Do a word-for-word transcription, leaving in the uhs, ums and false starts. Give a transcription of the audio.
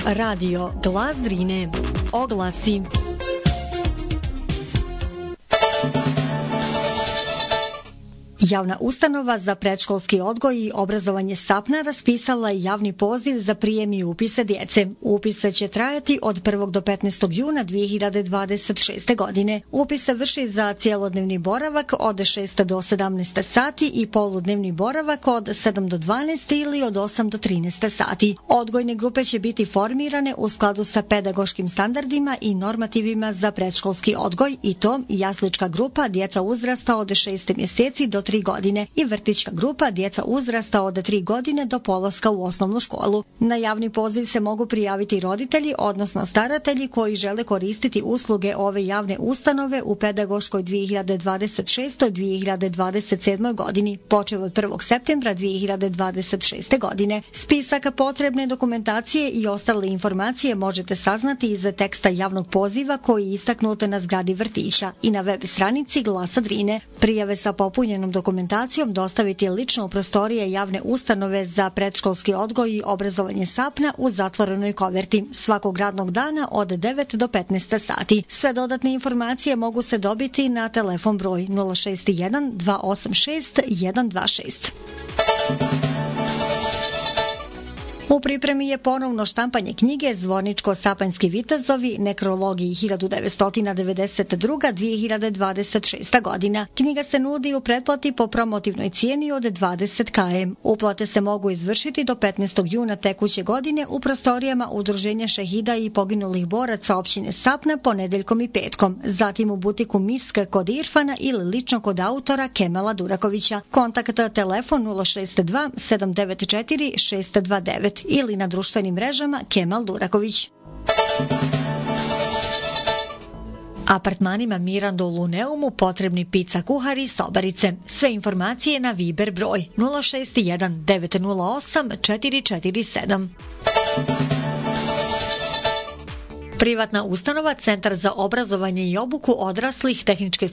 Radio Glas Drine. Oglasi. Javna ustanova za predškolski odgoj i obrazovanje Sapna raspisala je javni poziv za prijem i upise djece. Upise će trajati od prvog do petnaestog juna dvije hiljade dvadeset šeste. godine. Upis se vrši za cijelodnevni boravak od šest do sedamnaest sati i poludnevni boravak od sedam do dvanaest ili od osam do trinaest sati. Odgojne grupe će biti formirane u skladu sa pedagoškim standardima i normativima za predškolski odgoj, i to jaslička grupa djeca uzrasta od šest mjeseci do tri godine i vrtićka grupa djeca uzrasta od tri godine do polaska u osnovnu školu. Na javni poziv se mogu prijaviti roditelji, odnosno staratelji koji žele koristiti usluge ove javne ustanove u pedagoškoj dvije hiljade dvadeset šestoj. dvije hiljade dvadeset sedmoj. godini, počev od prvog septembra dvije hiljade dvadeset šeste. godine. Spisak potrebne dokumentacije i ostale informacije možete saznati iz teksta javnog poziva koji je istaknut na zgradi vrtića i na web stranici Glasa Drine. Prijave sa popunjenom dokumentacijom dostaviti lično u prostorije javne ustanove za predškolski odgoj i obrazovanje Sapna u zatvorenoj koverti svakog radnog dana od devet do petnaest sati. Sve dodatne informacije mogu se dobiti na telefon broj nula šest jedan dva osam šest jedan dva šest. U pripremi je ponovno štampanje knjige Zvorničko-Sapanjski vitezovi, nekrologiji hiljadu devetsto devedeset druga do dvije hiljade dvadeset šesta. godina. Knjiga se nudi u pretplati po promotivnoj cijeni od dvadeset kilometara. Uplate se mogu izvršiti do petnaestog juna tekuće godine u prostorijama Udruženja šehida i poginulih boraca općine Sapna ponedeljkom i petkom, zatim u butiku Misk kod Irfana ili lično kod autora Kemala Durakovića. Kontakt telefon nula šest dva sedam devet četiri šest dva devet ili na društvenim mrežama Kemal Duraković. Apartmanima Miranda u Luneumu potrebni pizza kuhari i sobarice. Sve informacije na Viber broj nula šest jedan devet nula osam četiri četiri sedam. Privatna ustanova Centar za obrazovanje i obuku odraslih tehničke